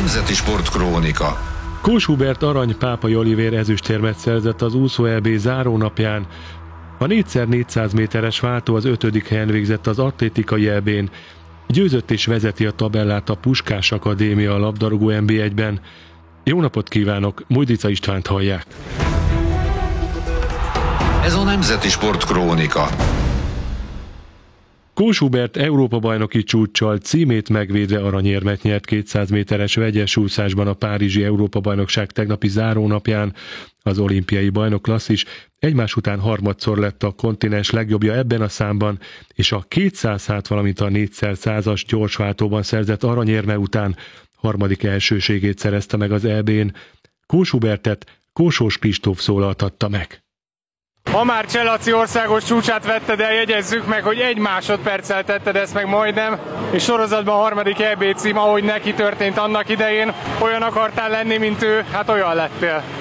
Nemzeti Sportkrónika. Kós Hubert arany, Pápai Olivér ezüstérmet szerzett az úszó EB zárónapján. A 4x400 méteres váltó az 5. helyen végzett az atlétikai EB-n. Győzött és vezeti a tabellát a Puskás Akadémia a labdarúgó NB1-ben. Jó napot kívánok, Mújdica Istvánt hallják. Ez a Nemzeti Sportkrónika. Kós Hubert Európa-bajnoki csúccsal címét megvédve aranyérmet nyert 200 méteres vegyes úszásban a párizsi Európa-bajnokság tegnapi zárónapján. Az olimpiai bajnok klasszis egymás után harmadszor lett a kontinens legjobbja ebben a számban, és a 200 valamint a 4x100-as gyorsváltóban szerzett aranyérme után harmadik elsőségét szerezte meg az EB-n. Kós Hubertet Kósós Kristóf szólaltatta meg. Ha már Cselaci országos csúcsát vetted el, jegyezzük meg, hogy 1 másodperccel tetted ezt meg majdnem, és sorozatban a harmadik EB cím, ahogy neki történt annak idején. Olyan akartál lenni, mint ő, hát olyan lettél.